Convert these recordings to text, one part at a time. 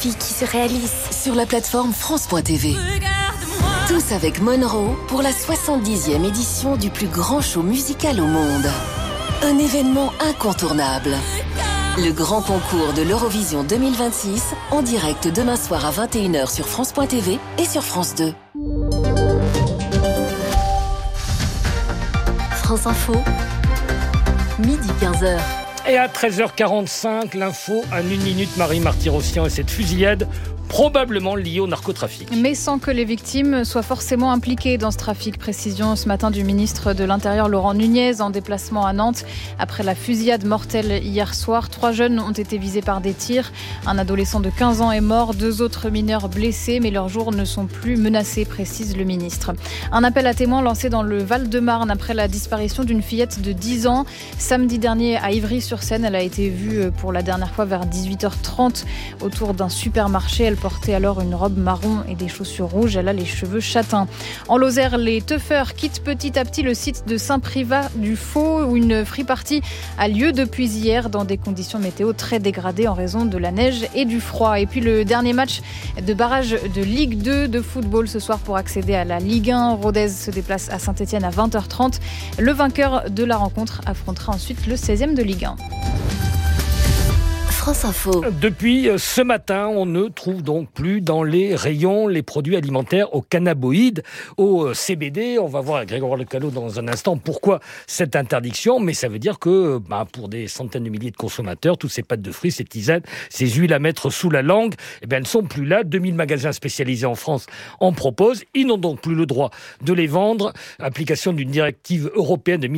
défis qui se réalisent sur la plateforme France.tv. Tous avec Monroe pour la 70e édition du plus grand show musical au monde. Un événement incontournable. Le grand concours de l'Eurovision 2026 en direct demain soir à 21h sur France.tv et sur France 2. France Info, midi 15h. Et à 13h45, l'info en 1 minute, Marie Marty-Rossian et cette fusillade probablement liée au narcotrafic. Mais sans que les victimes soient forcément impliquées dans ce trafic. Précision ce matin du ministre de l'Intérieur Laurent Nunez en déplacement à Nantes. Après la fusillade mortelle hier soir, 3 jeunes ont été visés par des tirs. Un adolescent de 15 ans est mort, 2 autres mineurs blessés, mais leurs jours ne sont plus menacés, précise le ministre. Un appel à témoins lancé dans le Val-de-Marne après la disparition d'une fillette de 10 ans. Samedi dernier à Ivry-sur-Seine, elle a été vue pour la dernière fois vers 18h30 autour d'un supermarché. Elle portait alors une robe marron et des chaussures rouges. Elle a les cheveux châtains. En Lozère, les teufeurs quittent petit à petit le site de Saint-Privat-du-Faux où une free-party a lieu depuis hier dans des conditions météo très dégradées en raison de la neige et du froid. Et puis le dernier match de barrage de Ligue 2 de football ce soir pour accéder à la Ligue 1. Rodez se déplace à Saint-Etienne à 20h30. Le vainqueur de la rencontre affrontera ensuite le 16e de Ligue 1. France Info. Depuis ce matin, on ne trouve donc plus dans les rayons les produits alimentaires aux cannabinoïdes, au CBD. On va voir avec Grégoire Lecalot dans un instant pourquoi cette interdiction, mais ça veut dire que pour des centaines de milliers de consommateurs, toutes ces pâtes de fruits, ces tisanes, ces huiles à mettre sous la langue, elles ne sont plus là. 2000 magasins spécialisés en France en proposent. Ils n'ont donc plus le droit de les vendre. Application d'une directive européenne de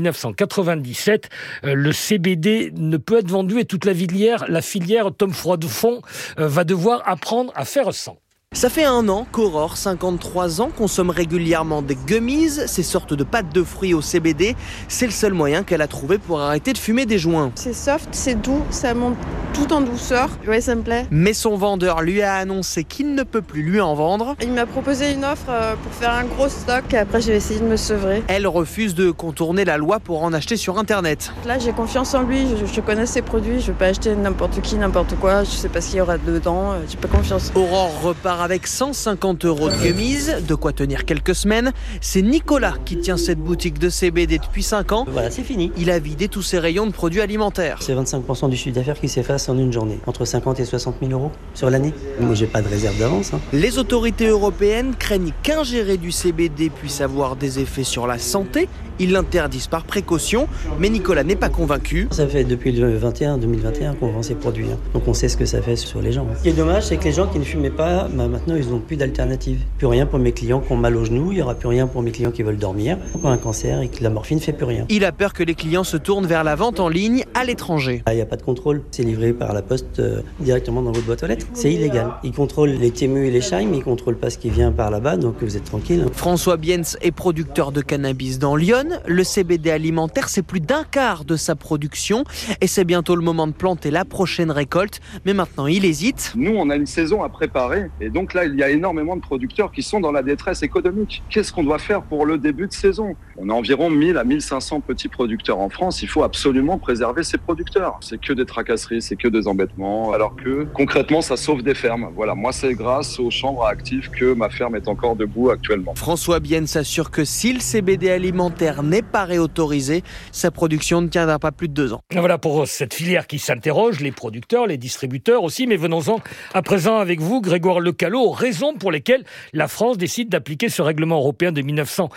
1997. Le CBD ne peut être vendu et toute la filière Tom Froidfond va devoir apprendre à faire sans. Ça fait 1 an qu'Aurore, 53 ans, consomme régulièrement des gummies, ces sortes de pâtes de fruits au CBD. C'est le seul moyen qu'elle a trouvé pour arrêter de fumer des joints. C'est soft, c'est doux, ça monte tout en douceur. Ouais, ça me plaît. Mais son vendeur lui a annoncé qu'il ne peut plus lui en vendre. Il m'a proposé une offre pour faire un gros stock. Après, j'ai essayé de me sevrer. Elle refuse de contourner la loi pour en acheter sur Internet. Là, j'ai confiance en lui. Je connais ses produits. Je ne vais pas acheter n'importe qui, n'importe quoi. Je sais pas ce qu'il y aura dedans. J'ai pas confiance. Aurore repart avec 150 € de gummies, de quoi tenir quelques semaines. C'est Nicolas qui tient cette boutique de CBD depuis 5 ans. Voilà, c'est fini. Il a vidé tous ses rayons de produits alimentaires. C'est 25% du chiffre d'affaires qui s'efface en une journée, entre 50 et 60 000 € sur l'année. Moi, j'ai pas de réserve d'avance. Les autorités européennes craignent qu'ingérer du CBD puisse avoir des effets sur la santé. Ils l'interdisent par précaution, mais Nicolas n'est pas convaincu. Ça fait depuis le 2021 qu'on vend ces produits. Donc on sait ce que ça fait sur les gens. Ce qui est dommage, c'est que les gens qui ne fumaient pas, maintenant ils n'ont plus d'alternative. Plus rien pour mes clients qui ont mal aux genoux, il n'y aura plus rien pour mes clients qui veulent dormir, qui ont un cancer et que la morphine ne fait plus rien. Il a peur que les clients se tournent vers la vente en ligne à l'étranger. Il n'y a pas de contrôle, c'est livré par la poste directement dans votre boîte aux lettres. C'est illégal. Ils contrôlent les Temu et les Scheim, mais ils ne contrôlent pas ce qui vient par là-bas, donc vous êtes tranquille. François Biens est producteur de cannabis dans Lyon. Le CBD alimentaire, c'est plus d'1/4 de sa production et c'est bientôt le moment de planter la prochaine récolte. Mais maintenant, il hésite. Nous, on a une saison à préparer et donc là, il y a énormément de producteurs qui sont dans la détresse économique. Qu'est-ce qu'on doit faire pour le début de saison ? On a environ 1000 à 1500 petits producteurs en France. Il faut absolument préserver ces producteurs. C'est que des tracasseries, c'est que des embêtements, alors que concrètement, ça sauve des fermes. Voilà, moi, c'est grâce aux chambres actives que ma ferme est encore debout actuellement. François Bienne s'assure que si le CBD alimentaire n'est pas réautorisé, sa production ne tiendra pas plus de 2 ans. Voilà pour cette filière qui s'interroge, les producteurs, les distributeurs aussi, mais venons-en à présent avec vous, Grégoire Lecalot, aux raisons pour lesquelles la France décide d'appliquer ce règlement européen de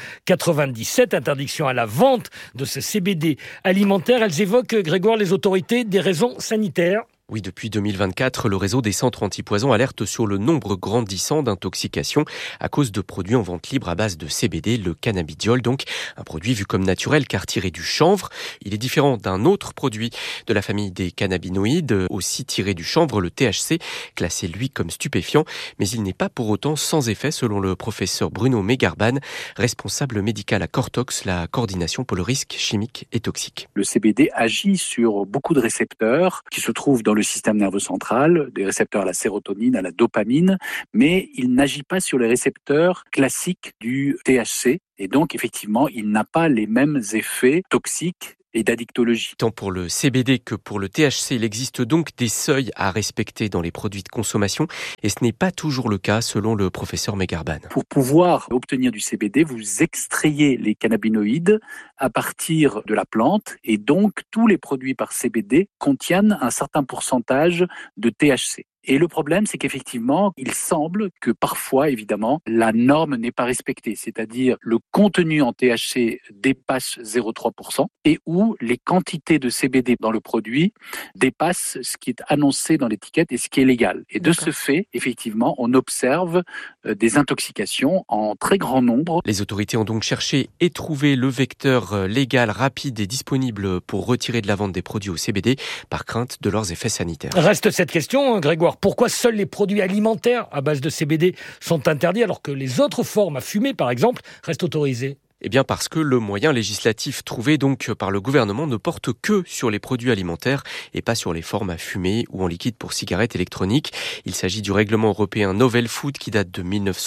1997, interdiction à la vente de ce CBD alimentaire. Elles évoquent, Grégoire, les autorités, des raisons sanitaires. Oui, depuis 2024, le réseau des centres antipoisons alerte sur le nombre grandissant d'intoxications à cause de produits en vente libre à base de CBD, le cannabidiol, donc un produit vu comme naturel car tiré du chanvre. Il est différent d'un autre produit de la famille des cannabinoïdes, aussi tiré du chanvre, le THC, classé lui comme stupéfiant, mais il n'est pas pour autant sans effet selon le professeur Bruno Megarban, responsable médical à Cortox, la coordination pour le risque chimique et toxique. Le CBD agit sur beaucoup de récepteurs qui se trouvent dans le système nerveux central, des récepteurs à la sérotonine, à la dopamine, mais il n'agit pas sur les récepteurs classiques du THC. Et donc, effectivement, il n'a pas les mêmes effets toxiques et d'addictologie. Tant pour le CBD que pour le THC, il existe donc des seuils à respecter dans les produits de consommation et ce n'est pas toujours le cas selon le professeur Megarban. Pour pouvoir obtenir du CBD, vous extrayez les cannabinoïdes à partir de la plante et donc tous les produits par CBD contiennent un certain pourcentage de THC. Et le problème, c'est qu'effectivement, il semble que parfois, évidemment, la norme n'est pas respectée. C'est-à-dire le contenu en THC dépasse 0,3% et où les quantités de CBD dans le produit dépassent ce qui est annoncé dans l'étiquette et ce qui est légal. Et de ce fait, effectivement, on observe des intoxications en très grand nombre. Les autorités ont donc cherché et trouvé le vecteur légal, rapide et disponible pour retirer de la vente des produits au CBD par crainte de leurs effets sanitaires. Reste cette question, Grégoire. Pourquoi seuls les produits alimentaires à base de CBD sont interdits alors que les autres formes à fumer, par exemple, restent autorisées ? Eh bien parce que le moyen législatif trouvé donc par le gouvernement ne porte que sur les produits alimentaires et pas sur les formes à fumer ou en liquide pour cigarettes électroniques. Il s'agit du règlement européen Novel Food qui date de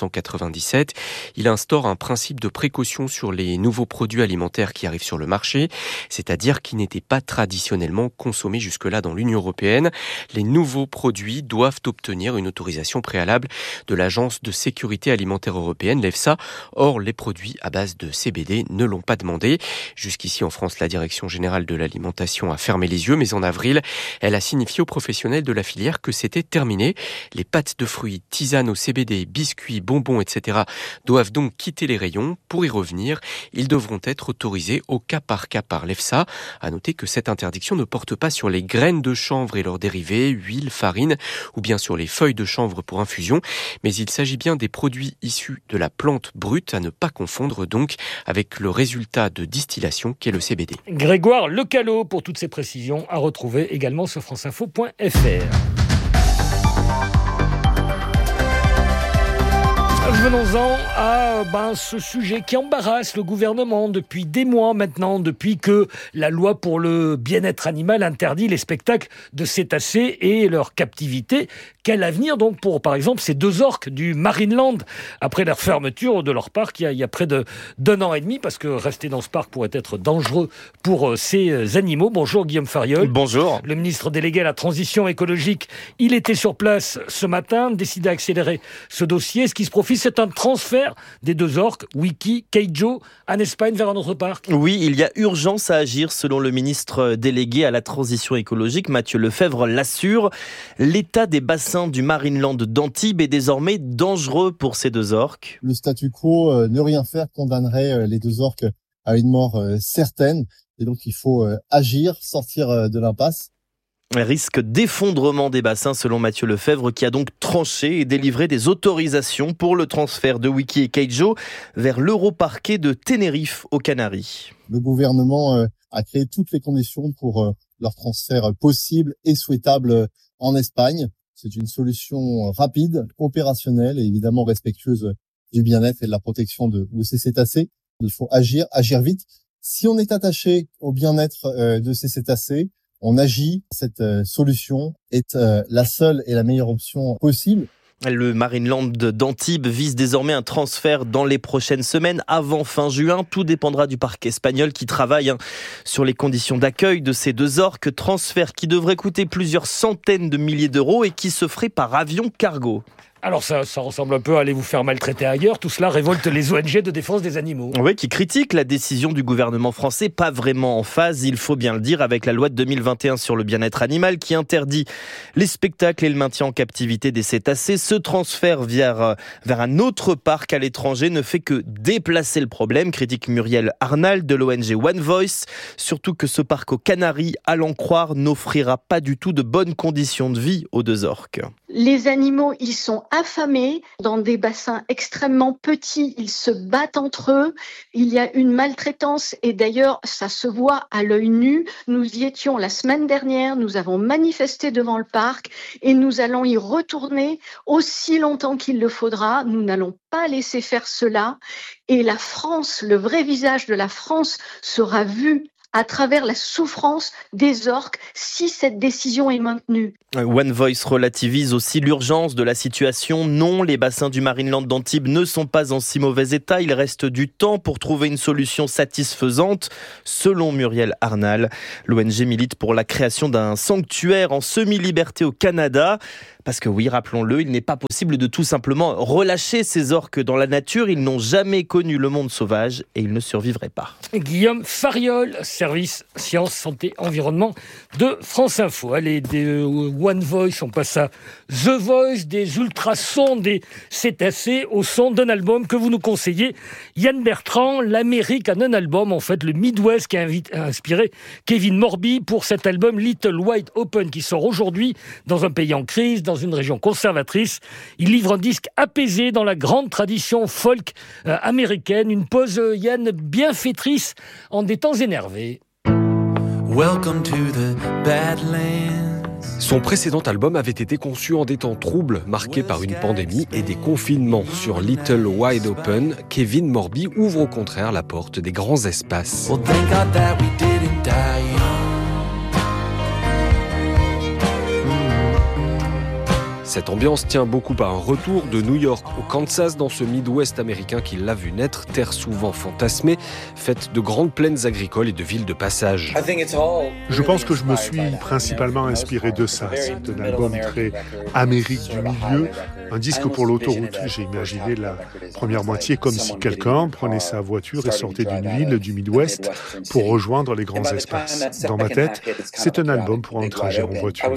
1997. Il instaure un principe de précaution sur les nouveaux produits alimentaires qui arrivent sur le marché, c'est-à-dire qui n'étaient pas traditionnellement consommés jusque-là dans l'Union européenne. Les nouveaux produits doivent obtenir une autorisation préalable de l'Agence de sécurité alimentaire européenne, l'EFSA. Or, les produits à base de CBD ne l'ont pas demandé. Jusqu'ici en France, la Direction générale de l'alimentation a fermé les yeux, mais en avril, elle a signifié aux professionnels de la filière que c'était terminé. Les pâtes de fruits, tisanes au CBD, biscuits, bonbons, etc. doivent donc quitter les rayons. Pour y revenir, ils devront être autorisés au cas par l'EFSA. À noter que cette interdiction ne porte pas sur les graines de chanvre et leurs dérivés, huile, farine, ou bien sur les feuilles de chanvre pour infusion, mais il s'agit bien des produits issus de la plante brute, à ne pas confondre donc avec le résultat de distillation qu'est le CBD. Grégoire Lecalot pour toutes ces précisions à retrouver également sur franceinfo.fr. Venons-en à ce sujet qui embarrasse le gouvernement depuis des mois maintenant, depuis que la loi pour le bien-être animal interdit les spectacles de cétacés et leur captivité. Quel avenir donc pour, par exemple, ces deux orques du Marineland après leur fermeture de leur parc il y a près d'un an et demi, parce que rester dans ce parc pourrait être dangereux pour ces animaux. Bonjour Guillaume Fariol. Bonjour. Le ministre délégué à la transition écologique, il était sur place ce matin, décidé d'accélérer ce dossier. Ce qui se profile, c'est un transfert des deux orques, Wiki, Keijo, en Espagne vers un autre parc. Oui, il y a urgence à agir selon le ministre délégué à la transition écologique, Mathieu Lefebvre l'assure. L'état des bassins du Marineland d'Antibes est désormais dangereux pour ces deux orques. Le statu quo, ne rien faire, condamnerait les deux orques à une mort certaine. Et donc il faut agir, sortir de l'impasse. Risque d'effondrement des bassins selon Mathieu Lefebvre qui a donc tranché et délivré des autorisations pour le transfert de Wiki et Keijo vers l'Europarquet de Tenerife aux Canaries. Le gouvernement a créé toutes les conditions pour leur transfert possible et souhaitable en Espagne. C'est une solution rapide, opérationnelle et évidemment respectueuse du bien-être et de la protection de ces cétacés. Il faut agir vite. Si on est attaché au bien-être de ces cétacés, on agit. Cette solution est la seule et la meilleure option possible. Le Marineland d'Antibes vise désormais un transfert dans les prochaines semaines, avant fin juin. Tout dépendra du parc espagnol qui travaille sur les conditions d'accueil de ces deux orques. Transfert qui devrait coûter plusieurs centaines de milliers d'euros et qui se ferait par avion cargo. Alors ça ressemble un peu à aller vous faire maltraiter ailleurs. Tout cela révolte les ONG de défense des animaux. Oui, qui critiquent la décision du gouvernement français, pas vraiment en phase, il faut bien le dire, avec la loi de 2021 sur le bien-être animal qui interdit les spectacles et le maintien en captivité des cétacés. Ce transfert vers un autre parc à l'étranger ne fait que déplacer le problème, critique Muriel Arnal de l'ONG One Voice. Surtout que ce parc aux Canaries, à l'en croire, n'offrira pas du tout de bonnes conditions de vie aux deux orques. Les animaux, ils sont affamés dans des bassins extrêmement petits, ils se battent entre eux, il y a une maltraitance et d'ailleurs ça se voit à l'œil nu. Nous y étions la semaine dernière, nous avons manifesté devant le parc et nous allons y retourner aussi longtemps qu'il le faudra. Nous n'allons pas laisser faire cela et la France, le vrai visage de la France sera vu à travers la souffrance des orques si cette décision est maintenue. One Voice relativise aussi l'urgence de la situation. Non, les bassins du Marineland d'Antibes ne sont pas en si mauvais état. Il reste du temps pour trouver une solution satisfaisante. Selon Muriel Arnal, l'ONG milite pour la création d'un sanctuaire en semi-liberté au Canada. Parce que oui, rappelons-le, il n'est pas possible de tout simplement relâcher ces orques dans la nature. Ils n'ont jamais connu le monde sauvage et ils ne survivraient pas. Guillaume Fariol, service Sciences, Santé, Environnement de France Info. Allez, des One Voice, on passe à The Voice, des ultrasons, des cétacés au son d'un album que vous nous conseillez. Yann Bertrand, l'Amérique en un album, en fait, le Midwest qui a inspiré Kevin Morby pour cet album Little Wide Open qui sort aujourd'hui dans un pays en crise, dans une région conservatrice. Il livre un disque apaisé dans la grande tradition folk américaine. Une pause, Yann, bienfaitrice en des temps énervés. Welcome to the Badlands. Son précédent album avait été conçu en des temps troubles, marqués par une pandémie et des confinements. Sur Little Wide Open, Kevin Morby ouvre au contraire la porte des grands espaces. Well, thank God that we didn't die young. Cette ambiance tient beaucoup à un retour de New York au Kansas dans ce Midwest américain qui l'a vu naître, terre souvent fantasmée, faite de grandes plaines agricoles et de villes de passage. Je pense que je me suis principalement inspiré de ça. C'est un album très Amérique du milieu, un disque pour l'autoroute. J'ai imaginé la première moitié comme si quelqu'un prenait sa voiture et sortait d'une ville du Midwest pour rejoindre les grands espaces. Dans ma tête, c'est un album pour un trajet en voiture.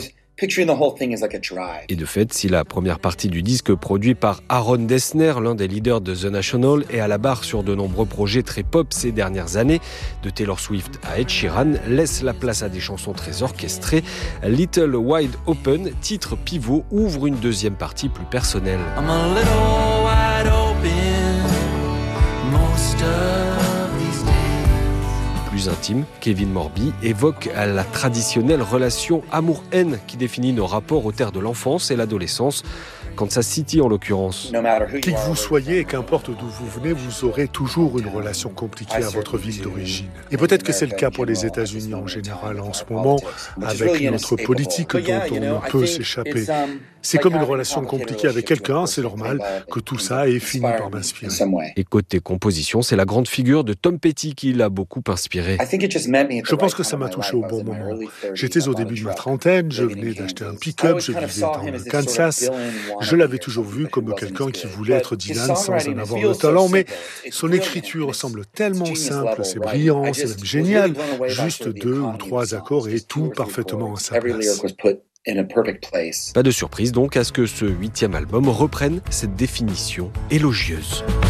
Et de fait, si la première partie du disque produit par Aaron Dessner, l'un des leaders de The National, est à la barre sur de nombreux projets très pop ces dernières années, de Taylor Swift à Ed Sheeran, laisse la place à des chansons très orchestrées. Little Wide Open, titre pivot, ouvre une deuxième partie plus personnelle. I'm a little wide open, most of these days. Plus intime, Kevin Morby évoque la traditionnelle relation amour-haine qui définit nos rapports aux terres de l'enfance et l'adolescence, Kansas City en l'occurrence. Qui que vous soyez et qu'importe d'où vous venez, vous aurez toujours une relation compliquée à votre ville d'origine. Et peut-être que c'est le cas pour les États-Unis en général en ce moment, avec notre politique dont on ne peut s'échapper. C'est comme une relation compliquée avec quelqu'un, c'est normal que tout ça ait fini par m'inspirer. Et côté composition, c'est la grande figure de Tom Petty qui l'a beaucoup inspiré. Je pense que ça m'a touché au bon moment. J'étais au début de ma trentaine, je venais d'acheter un pick-up, je vivais dans le Kansas. Je l'avais toujours vu comme quelqu'un qui voulait être Dylan sans en avoir le talent, mais son écriture semble tellement simple, c'est brillant, c'est même génial. Juste 2 ou 3 accords et tout parfaitement à sa place. Pas de surprise donc à ce que ce 8e album reprenne cette définition élogieuse.